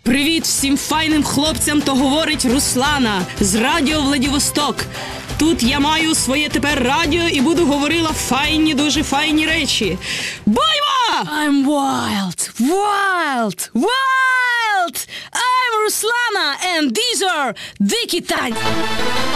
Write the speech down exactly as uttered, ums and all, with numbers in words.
Привіт всім файним хлопцям, то говорить Руслана з радіо Владивосток. Тут я маю своє тепер радіо і буду говорила файні, дуже файні речі. Боймо! I'm wild, wild, wild! I'm Руслана and these are дикі танці.